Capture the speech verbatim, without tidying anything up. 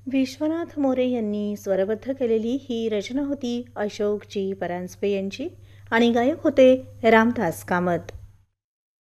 विश्वनाथ मोरे यांनी स्वरबद्ध केलेली ही रचना होती अशोक जी परांजपे यांची आणि गायक होते रामदास कामत.